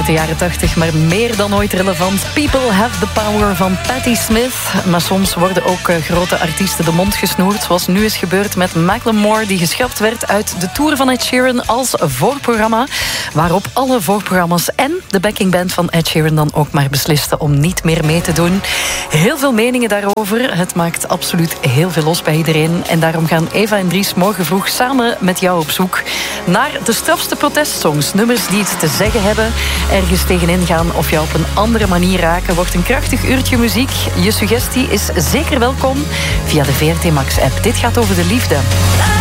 uit de jaren 80, maar meer dan ooit relevant. People Have the Power van Patti Smith. Maar soms worden ook grote artiesten de mond gesnoerd, zoals nu is gebeurd met Macklemore, die geschrapt werd uit de tour van Ed Sheeran als voorprogramma, waarop alle voorprogramma's en de backingband van Ed Sheeran dan ook maar beslisten om niet meer mee te doen. Heel veel meningen daarover. Het maakt absoluut heel veel los bij iedereen. En daarom gaan Eva en Dries morgen vroeg samen met jou op zoek naar de strafste protestsongs. Nummers die iets te zeggen hebben, ergens tegenin gaan of jou op een andere manier raken. Wordt een krachtig uurtje muziek. Je suggestie is zeker welkom via de VRT Max app. Dit gaat over de liefde.